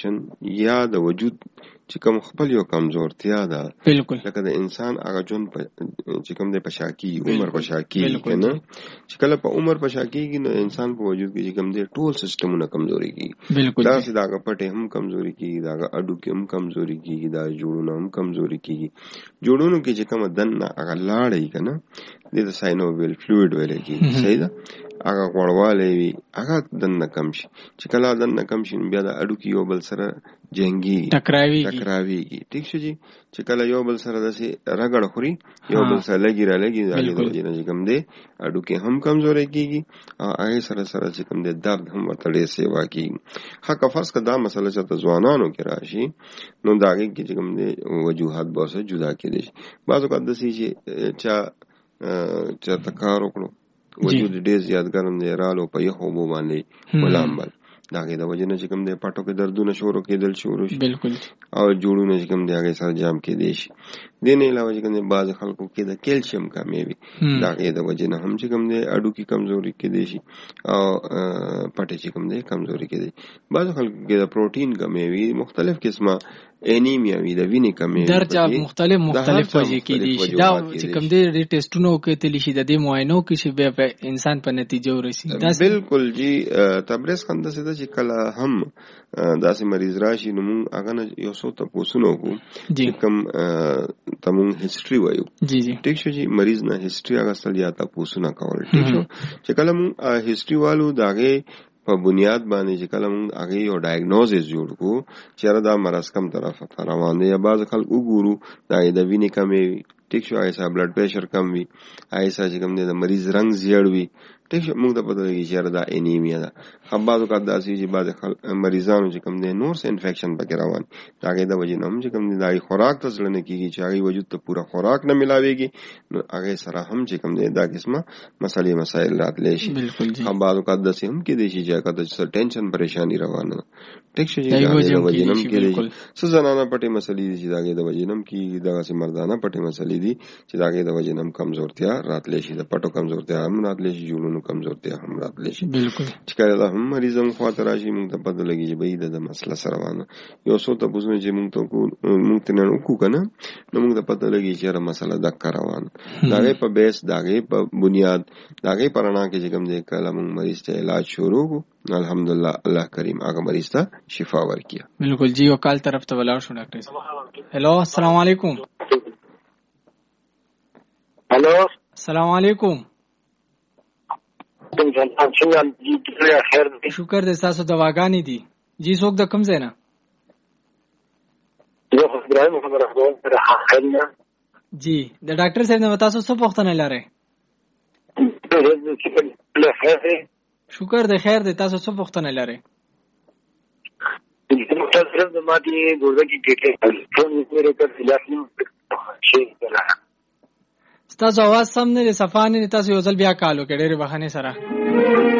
کنډیشن یا د وجود چې کوم خپل یو کمزورتیا ده، بالکل لکه د انسان هغه جون چې کوم د پشاکی عمر پشاکی کنه، چې کله په عمر پشاکیږي نو انسان په وجود کې چې کوم دی ټول سیستمونه کمزوري کیږي. دا چې دا پټه هم کمزوري کیږي، دا اډو کې هم کمزوري کیږي، دا جوړونه هم کمزوري کیږي. جوړونو کې چې کوم دنه هغه لاړې کنه د ساينوویل فلوید ویل کیږي، صحیح ده، هغه غوړواله وي هغه دنه کم شي. چې کله دنه کم شي بیا د اډو کې یو بل سره جنگي ټکراويږي. ٹھیک شو جی. چې کله یو بل سره داسې رګړ خوري، یو بل سره لګي را لګي، دا د وجه نه کوم دی اډو کې هم کمزوري کیږي، هغه سره سره چې کوم دی درد هم ورته ډېر سیوا کیږي. حق فرض کدا مسله چې د ځوانانو کې راشي نو دا کې چې کوم دی وجوهات به سره جدا کېدي. بعضو کا د سې چې تکار وکړو وجود ډېر زیات ګرم دی رالو په یو هوبو باندې ولامبل، دا کې د وجه نه چې کوم دی پټو کې دردونه شروع کېدل شروع شي، بالکل، او جوړونه چې کوم دی هغه سره جام کېدي شي. دې نه علاوه چې کوم دی بعض خلکو کې د کیلشیم کمی وي، دا کې د وجه نه هم چې کوم دی اډو کې کمزوري کېدي شي او پټه چې کوم دی کمزوري کېدي. بعض خلکو کې د پروتین کمی وي، مختلف قسمه انیمیا وي، د وینې کمی، درجه مختلف وجې کېدي شي. دا چې کوم دی د ټیسټونو کې تل شي د دې معاینو کې شي به انسان په نتیجه ورسي. بالکل جی. تبریز خنده سده چې کله هم داسې مریض راشي نو موږ هغه نه یو څو تپوسونه وکړو چې کوم تمون هیستوري وایو. ٹھیک شو جی. مریض نه هیستوري هغه سل یا تپوسونه کول. ٹھیک شو. چې کله موږ هیستوري والو داغه په بنیاد باندې چې کله موږ هغه یو ډایګنوزس جوړ کو چې دا مرض کم طرف ته روان دی، یا بعض خلک وګورو دا د وینې کمې وي، ټیک شو، ایسا بلډ پریشر کم وي، ایسا چې کوم دی د مریض رنگ زیړ وي، ټیک شو، موږ ته پته لګي چې دا انیمیا ده. هم بعض اوقات داسې چې بعض مریضانو چې کوم دی نورس انفیکشن پکې روان، دا هغې د وجې نه هم چې کوم دی د هغې خوراک ته زړه نه کېږي، چې هغې وجود ته پوره خوراک نه ملاویږي، نو هغې سره هم چې کوم دی دا قسمه مسئلې مسایل راتلی شي. هم بعض اوقات داسې هم کېدی شي چې هغه ته ټینشن پریشاني روانه ده، ټیک شو، چې د هغې د وجې نه هم کېدی شي. څه زنانه پټې مسلې دي چې د هغې د وجې نه هم کېږي، دغسې مردانه پټې مسلې دي چې د هغې د وجې نه هم کمزورتیا راتلی شي، د پټو کمزورتیا هم راتلی شي، جوړونو کمزورتیا هم راتلی شي. چې کله دا هم مریض هم خواته راشي موږ ته پته لګي چې بهي د مسله سره روانه. یو څو تپوسونه چې موږ ته نن وکړو که نه، نو موږ ته پته لګي چې یاره مسله دقه روانه. د هغې په بیس، د هغې په بنیاد، د هغې په رڼا کې چې کوم دی کله موږ مریض ته علاج شروع کړو، الحمدلله الله کریم هغه مریض ته شفا ورکړي. بالکل جی. یو کال طرف ته ولاړ شو ډاکټر صاحب. هلو، السلام علیکم. هلو، السلام علیکم. شکر دې، تاسو دواګانې دي جی؟ څوک د کوم ځای نه؟ جی. د ډاکټر صاحب نه تاسو څه پوښتنه لرئ؟ شکر دې، خیر دې، تاسو څه پوښتنه لرئ؟ ستاسو आवाज سم نه دی، صفا نه دی، تاسو یو ځل بیا کال وکړئ ډېرې بخښنې سره.